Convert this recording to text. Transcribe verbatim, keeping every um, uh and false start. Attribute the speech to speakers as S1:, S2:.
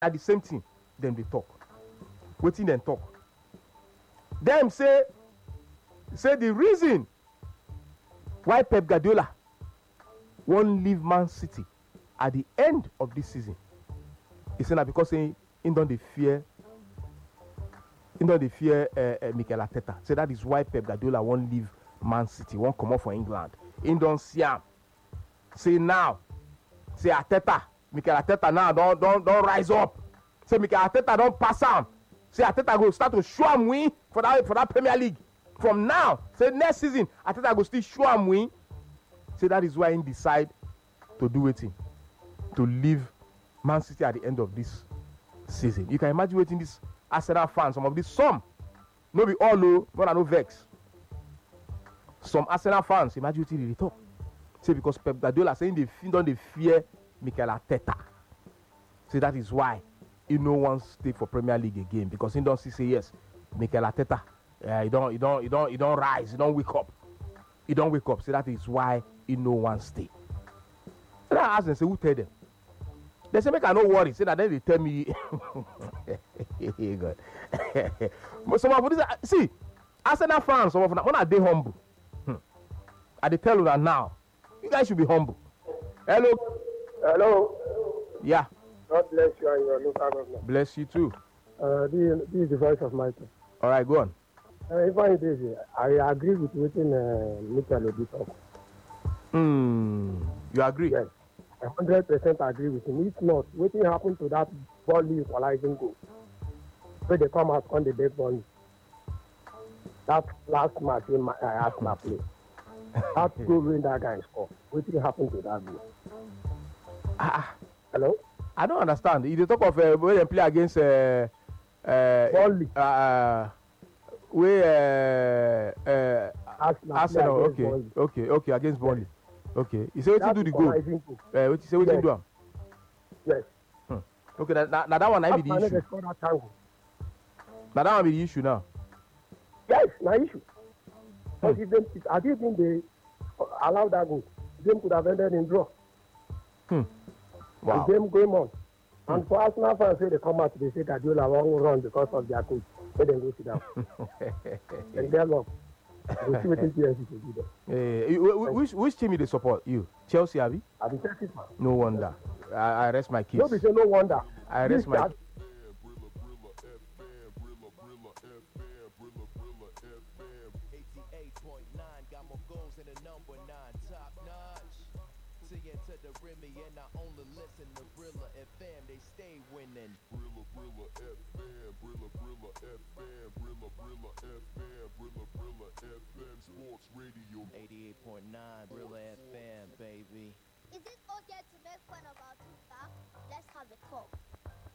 S1: the same thing. Then they talk. Waiting and talk. Them say, say the reason why Pep Guardiola won't leave Man City at the end of this season is that because he, he don't they fear, he don't they fear uh, uh, Mikel Arteta. So that is why Pep Guardiola won't leave Man City, won't come out for England. He don't see him. Say now, say Arteta, Mikel Arteta now don't don't don't rise up. Say Mikel Arteta don't pass him. Say Arteta go start to show him win for that for that Premier League. From now, say next season, Arteta go still show him win. Say that is why he decide to do it, to leave Man City at the end of this season. You can imagine waiting this Arsenal fans, some of these, some, no be all low, but no vex. Some Arsenal fans, imagine waiting they talk. Say because Pep Guardiola saying they don't they fear Mikel Arteta. Say that is why he no one stay for Premier League again because he don't see say yes, Mikel Arteta, uh, he don't, he don't, he don't, he don't rise, he don't wake up, he don't wake up. So that is why he no one stay. Then I ask them, say who tell them? They say make I no worry. Say that then they tell me. God. Some of this, see, Arsenal fans, some of them, when are they humble? Hmm. I they tell you that now. You guys should be humble. Hello.
S2: Hello.
S1: Yeah.
S2: God bless you and your local government.
S1: Bless you too.
S2: Uh, this, this is the voice of Michael.
S1: All right, go on.
S2: Uh, if I this, I agree with what uh, Michael Obi talk.
S1: Hmm. You agree?
S2: Yes. I one hundred percent agree with him. If not, what happened to that ball equalizing goal? So they come out on the dead ball. That last match in my uh, Arsenal play. That goal when that guy score. What happened to that goal?
S1: Ah.
S2: Hello?
S1: I don't understand. If you talk of uh, when they play against uh, uh,
S2: Burnley.
S1: uh, we uh, uh,
S2: Arsenal,
S1: Arsenal. Okay,
S2: Burnley.
S1: okay, okay, against Burnley. Okay, you say what you do the goal? Uh, what you say what
S2: yes.
S1: you do? Am?
S2: Yes.
S1: Hmm. Okay, now that, that one I be the issue.
S2: That
S1: now that one be the issue now.
S2: Yes, no issue. Because
S1: Hmm.
S2: if they, if, I didn't think they allow that goal. The game could have ended in draw.
S1: Hmm. Wow.
S2: The game going on.
S1: Hmm.
S2: And for Arsenal fans, say they come out, they say Guardiola won't run because of their coach. They then go sit down. And they're long. We'll see what P S G can do there.
S1: Uh, which which team you they support? You Chelsea, have you?
S2: I've been Chelsea fan.
S1: No wonder. I, I rest my case.
S2: Nobody say no wonder.
S1: I rest my.
S3: eighty-eight point nine got more goals than the number nine, top notch. See into the Remy and I only listen to Brilla F M, they stay winning.
S4: Brilla Brilla F M, Brilla Brilla F M, Brilla Brilla F M, Brilla Brilla F M Sports Radio.
S3: eighty-eight point nine Brilla F M, baby.